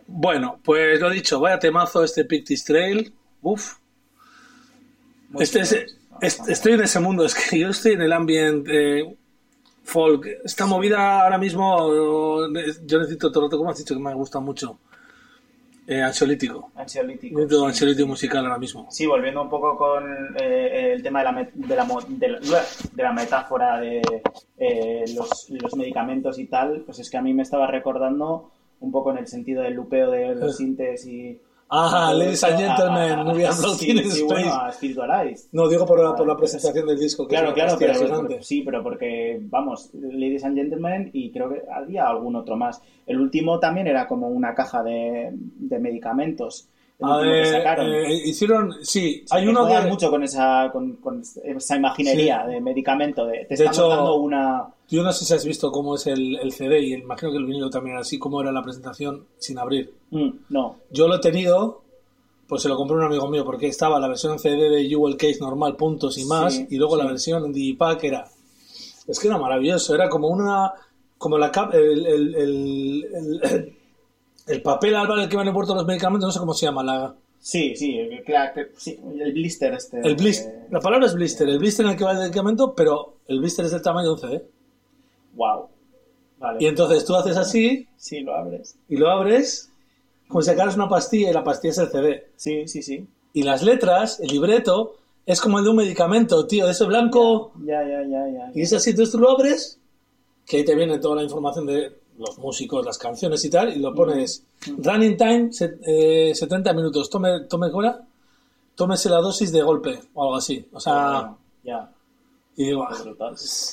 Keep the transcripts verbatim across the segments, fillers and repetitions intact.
Bueno, pues lo dicho, vaya temazo este Pictish Trail. Uf. Este es, est- estoy en ese mundo, es que yo estoy en el ambiente eh, folk. Esta movida ahora mismo, eh, yo necesito todo lo que como has dicho que me gusta mucho. Eh, ansiolítico. Ansiolítico. Necesito Sí, ansiolítico sí. musical ahora mismo. Sí, volviendo un poco con eh, el tema de la, met- de la, mo- de la, de la metáfora de eh, los, los medicamentos y tal, pues es que a mí me estaba recordando un poco en el sentido del lupeo de los sintes y... Ah, y todo Ladies eso, and Gentlemen, a- a- we are a- floating sí, in sí, space. bueno, a Spiritualized. No, digo por la, por la Ah, presentación del disco, que Claro, es una claro, pastilla pero gigante. sí, pero porque, vamos, Ladies and Gentlemen y creo que había algún otro más. El último también era como una caja de, de medicamentos. El A último que ver, sacaron. eh, hicieron, sí, Sí, hay que uno juegan que... mucho con esa, con, con esa imaginería Sí. de medicamento. De, te De estamos hecho, dando una... Yo no sé si has visto cómo es el, el C D y el- imagino que el vinilo también era así, cómo era la presentación sin abrir. Mm, no. Yo lo he tenido, pues se lo compré a un amigo mío, porque estaba la versión en C D de Jewel Case normal, puntos y más, Sí, y luego sí. la versión en Digipack era... Es que era maravilloso, era como una... Como la cap- el, el, el, el, el papel al el que van envueltos los medicamentos, no sé cómo se llama, la... Sí, sí, el, claro, que- sí, el blister este. El blister, eh, la palabra es blister, el blister en el que va el medicamento, pero el blister es del tamaño de un C D. Wow. Vale. Y entonces tú haces así Sí, lo abres. y lo abres como si sacaras una pastilla y la pastilla es el C D. Sí, sí, sí. Y las letras, el libreto, es como el de un medicamento, tío, de ese blanco. Ya, ya, ya, ya. Y es así, entonces tú lo abres, que ahí te viene toda la información de los músicos, las canciones y tal, y lo pones running time, set- eh, setenta minutos, tome, tome cola, tómese la dosis de golpe o algo así. O sea, Ya. y digo, Qué brutal.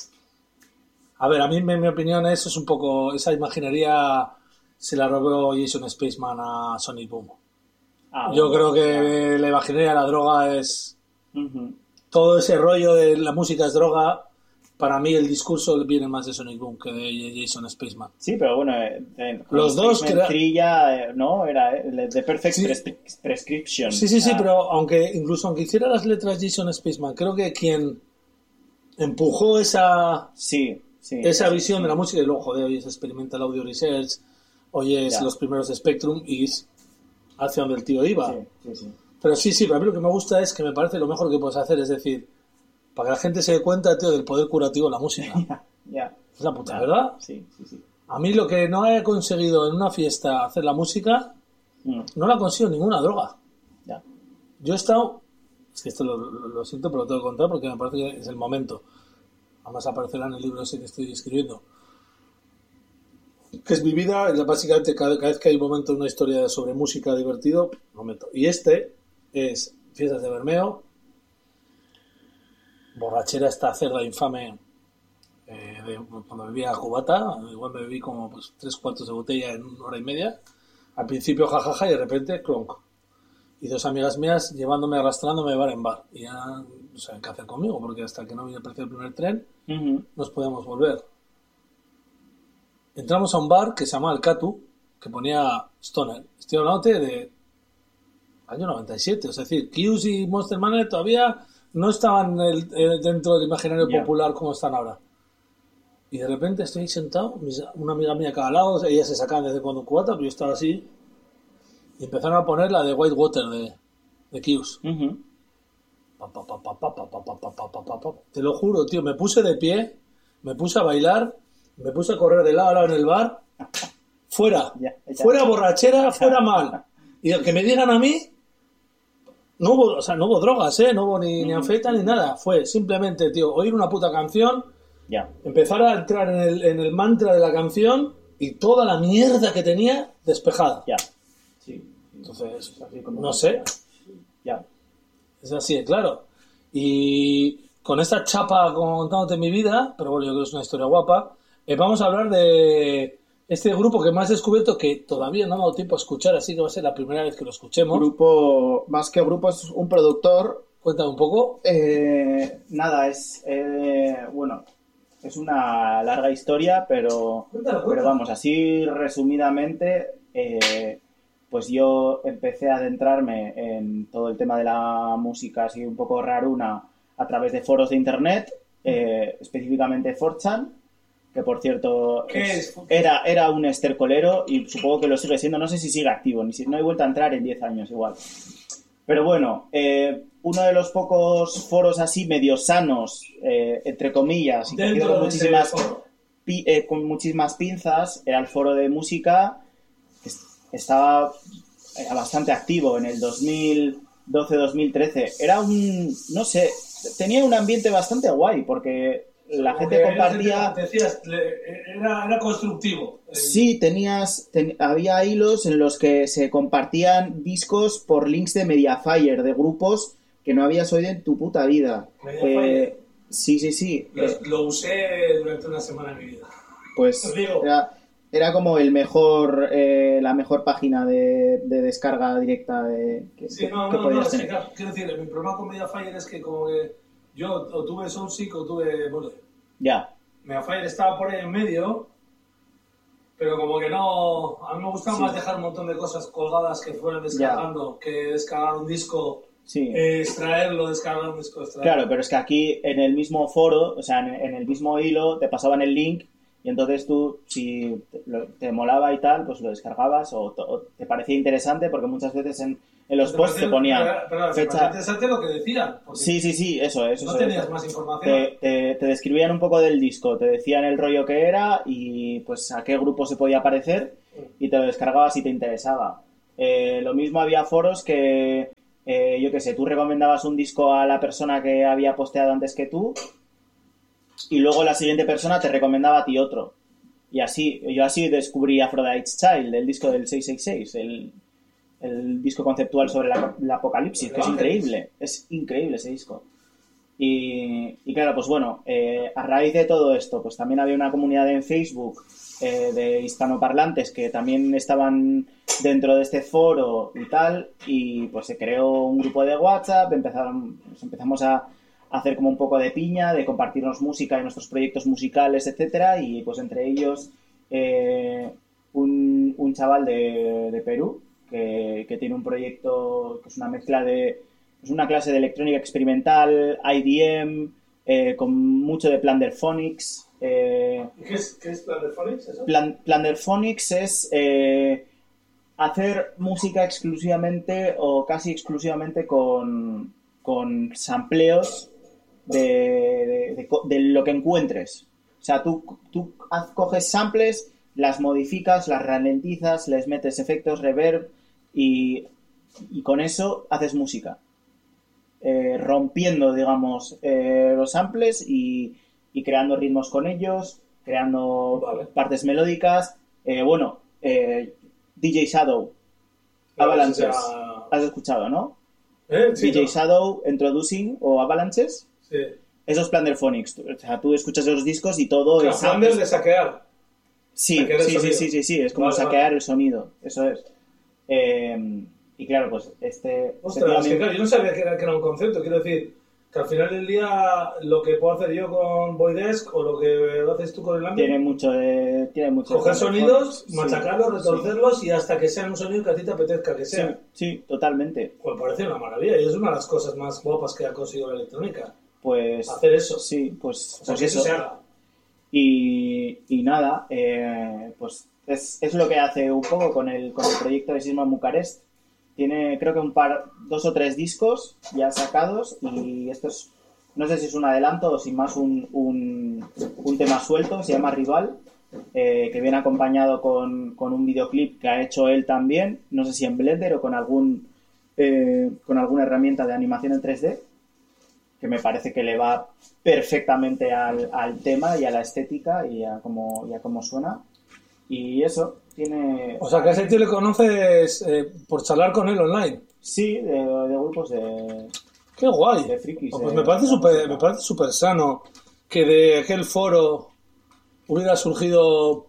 a ver, a mí, en mi opinión, eso es un poco, esa imaginería se la robó Jason Spaceman a Sonic Boom. Ah, Yo bueno, creo que ya. la imaginería de la droga es... Ujú. Todo ese rollo de la música es droga, para mí el discurso viene más de Sonic Boom que de Jason Spaceman. Sí, pero bueno, eh, eh, Los dos crea- Trilla, eh, ¿no? Era eh, The Perfect Sí. Prescri- Prescription. Sí, sí, sí, Ah, pero aunque incluso aunque hiciera las letras Jason Spaceman, creo que quien empujó esa, Sí, sí. esa sí, visión sí. de la música, y luego, joder, hoy es Experimental Audio Research, hoy es Ya. los primeros de Spectrum y es hacia donde el tío iba. Sí, sí, sí. Pero sí, sí, para mí lo que me gusta es que me parece lo mejor que puedes hacer, es decir, para que la gente se dé cuenta, tío, del poder curativo de la música. Ya, ya. Es la puta, Ya. ¿verdad? Sí, sí, sí. A mí lo que no he conseguido en una fiesta hacer la música, Mm, no la consigo ninguna droga. ya. Yo he estado, es que esto lo, lo- lo siento, pero lo tengo que contar porque me parece que es el momento. Además aparecerá en el libro ese que estoy escribiendo. Que es mi vida, y básicamente cada, cada vez que hay un momento en una historia sobre música divertido, lo meto. Y este es fiestas de Bermeo, borrachera esta cerda infame eh, de cuando bebía cubata, igual me bebí como pues, tres cuartos de botella en una hora y media. Al principio jajaja y de repente clonk. Y dos amigas mías llevándome, arrastrándome de bar en bar. Y ya no saben qué hacer conmigo, porque hasta que no vine el precio del primer tren, Ujú. nos podíamos volver. Entramos a un bar que se llamaba El Catu, que ponía Stoner. Estoy hablando de año noventa y siete, es decir, Q's y Monster Manor todavía no estaban el- el- dentro del imaginario Ya. popular como están ahora. Y de repente estoy ahí sentado, mis- una amiga mía a cada lado, ellas se sacaban desde cuando un cubata, pero yo estaba así, y empezaron a poner la de White Water de, de Q's. Ujú. Pa, pa, pa, pa, pa, pa, pa, pa, pa, pa, pa, pa, pa. Te lo juro, tío, me puse de pie, me puse a bailar, me puse a correr de lado a lado en el bar, fuera, Ya, ya. fuera borrachera, fuera mal. Y que me digan a mí, no hubo, o sea, no hubo drogas, ¿eh? No hubo ni, ni anfeta ni nada. Fue simplemente, tío, oír una puta canción, Ya. empezar a entrar en el, en el mantra de la canción y toda la mierda que tenía despejada. Ya. Sí. Entonces, Así como- no sé, Ya. es así de claro. Y con esta chapa contándote mi vida, pero bueno, yo creo que es una historia guapa, eh, vamos a hablar de este grupo que me has descubierto que todavía no me ha dado tiempo a escuchar, así que va a ser la primera vez que lo escuchemos. Grupo, más que grupo, es un productor. Cuéntame un poco. Eh, nada, es. eh, bueno, es una larga historia, pero. Cuéntalo, Pero cuéntalo. vamos, así resumidamente, eh, pues yo empecé a adentrarme en todo el tema de la música así un poco raruna a través de foros de internet, eh, específicamente cuatro chan, que por cierto ¿Qué es- es? era, era un estercolero y supongo que lo sigue siendo, no sé si sigue activo, ni si no he vuelto a entrar en diez años igual. Pero bueno, eh, uno de los pocos foros así medio sanos, eh, entre comillas, y cogido Dentro con de ese muchísimas, foro. pi- eh, con muchísimas pinzas, era el foro de música, que es- estaba era bastante activo en el dos mil doce dos mil trece. Era un, no sé, tenía un ambiente bastante guay, porque la Como gente que compartía... te decías, le- era, era constructivo. El- Sí, tenías, ten- había hilos en los que se compartían discos por links de Mediafire, de grupos que no habías oído en tu puta vida. Mediafire. Eh, sí, sí, sí. Lo, Eh, lo usé durante una semana en mi vida. pues Os digo. era, era como el mejor, eh, la mejor página de, de descarga directa de, que, Sí, que- no, que no, no, podías es que, tener. claro, quiero decir, mi problema con Mediafire es que como que yo o tuve Soundseek o tuve Bode. Ya, Mediafire estaba por ahí en medio, pero como que no, a mí me gustaba Sí. más dejar un montón de cosas colgadas que fueran descargando, que descargar un disco, sí. eh, extraerlo, descargar un disco, extraerlo. Claro, pero es que aquí en el mismo foro, o sea, en, en el mismo hilo, te pasaban el link y entonces tú, si te, lo- te molaba y tal, pues lo descargabas o, to- o te parecía interesante porque muchas veces en, en los ¿Te posts parecía- te ponían pero- pero te fecha... parecía interesante lo que decían, porque Sí, sí, sí, eso es. no Eso tenías es. más información. Te, te, te describían un poco del disco, te decían el rollo que era y pues a qué grupo se podía parecer y te lo descargabas si te interesaba. Eh, lo mismo había foros que, eh, yo qué sé, tú recomendabas un disco a la persona que había posteado antes que tú y luego la siguiente persona te recomendaba a ti otro. Y así, yo así descubrí Aphrodite's Child, el disco del seiscientos sesenta y seis, el, el disco conceptual sobre la, el apocalipsis, que es increíble, es increíble ese disco. Y, y claro, pues bueno, eh, a raíz de todo esto, pues también había una comunidad en Facebook eh, de hispanoparlantes que también estaban dentro de este foro y tal, y pues se creó un grupo de WhatsApp, empezaron, pues empezamos a hacer como un poco de piña, de compartirnos música y nuestros proyectos musicales, etcétera, y pues entre ellos eh, un, un chaval de, de Perú que, que tiene un proyecto que es una mezcla de es una clase de electrónica experimental, I D M, eh, con mucho de Plunderphonics. Eh, ¿Y ¿Qué es, qué es Plunderphonics, eso? Plan- Plunderphonics es eh, hacer música exclusivamente o casi exclusivamente con, con sampleos de, de, de, de lo que encuentres. O sea, tú, tú haz- coges samples, las modificas, las ralentizas, les metes efectos, reverb y, y con eso haces música. Eh, rompiendo, digamos, eh, los samples y, y creando ritmos con ellos, creando Vale. partes melódicas. Eh, bueno, eh, D J Shadow, Claro, Avalanches, o sea- has escuchado, ¿no? ¿Eh? Sí, D J no. Shadow, Introducing o Avalanches, Sí. esos Plunderphonics. O sea, tú escuchas los discos y todo Claro, es... Plunder de saquear. Sí, saquear el sí, sí, sonido. sí, sí, sí, es como Vale, saquear vale. el sonido, eso es. Eh, y claro, pues este... este Ostras, tío a es mí- que claro, yo no sabía que era, que era un concepto. Quiero decir, que al final del día lo que puedo hacer yo con Voidesk o lo que haces tú con el Tiene ámbito, mucho de... Tiene mucho coger de- sonidos, Sí, machacarlos, retorcerlos y hasta que sean un sonido que a ti te apetezca que Sí, sea. sí, totalmente. Pues parece una maravilla y es una de las cosas más guapas que ha conseguido la electrónica. Pues... Hacer eso. Sí, pues, O sea, pues que eso eso. se haga. Y, y nada, eh, pues es, es lo que hace un poco con el, con el proyecto de Sisma Bucarest. Tiene creo que un par, dos o tres discos ya sacados y esto es, no sé si es un adelanto o sin más un, un, un tema suelto, se llama Rival, eh, que viene acompañado con, con un videoclip que ha hecho él también, no sé si en Blender o con algún eh, con alguna herramienta de animación en tres D, que me parece que le va perfectamente al, al tema y a la estética y a cómo, y a cómo suena. Y eso, tiene... O sea, que a ese tío le conoces eh, por charlar con él online. Sí, de, de grupos de... ¡Qué guay! De frikis, Oh, pues de- me parece de súper música. me parece súper sano que de aquel foro hubiera surgido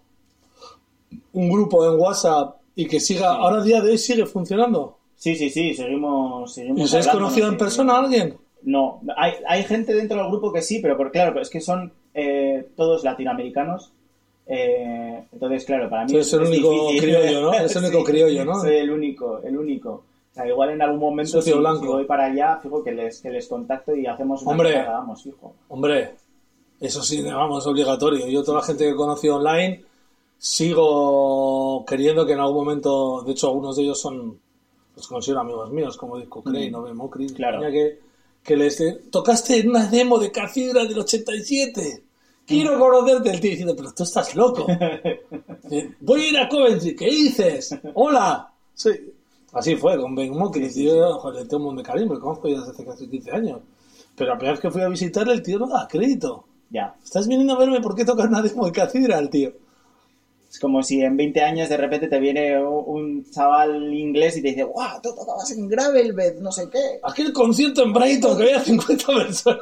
un grupo en WhatsApp y que siga, Sí. ahora a día de hoy sigue funcionando. Sí, sí, sí, seguimos... seguimos ¿Y os habéis hablándonos, conocido en sí. persona a alguien? No, hay, hay gente dentro del grupo que sí, pero por, claro, es que son eh, todos latinoamericanos. Eh, entonces, claro, para mí Tú eres el único difícil. criollo, ¿no? Eres el único criollo, ¿no? Soy el único, el único. O sea, igual en algún momento, Sucio si, blanco. si voy para allá, fijo que les, que les contacto y hacemos una Hombre. cosa, vamos, fijo. Hombre, Eso sí, vamos, es obligatorio. Yo, toda la gente que he conocido online, sigo queriendo que en algún momento, de hecho, algunos de ellos son, los considero amigos míos, como Disco Crane, no Memo Chris, Claro. que, que les tocaste en una demo de Cathedral del ochenta y siete. Quiero conocerte, el tío diciendo, pero tú estás loco. Voy a ir a Coventry, ¿qué dices? Hola. Sí. Así fue con Ben Mokris. Sí, sí, sí. Yo, joder, le tengo un montón de cariño, me conozco ya desde hace casi quince años. Pero la primera vez que fui a visitarle, el tío no da crédito. Ya. Estás viniendo a verme, ¿por qué tocas una demo de Cathedral, tío? Es como si en veinte años de repente te viene un chaval inglés y te dice, ¡guau! Tú tocabas en Gravelbed, no sé qué. Aquel concierto en Brighton que había cincuenta personas.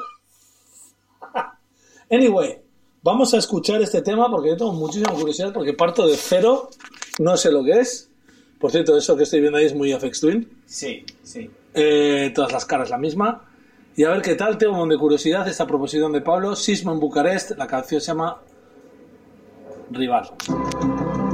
Anyway, vamos a escuchar este tema porque yo tengo muchísima curiosidad porque parto de cero, no sé lo que es. Por cierto, eso que estoy viendo ahí es muy Aphex Twin. Sí, sí. Eh, todas las caras la misma. Y a ver qué tal, tengo un montón de curiosidad esta proposición de Pablo. Sismo en Bucarest, la canción se llama Rival.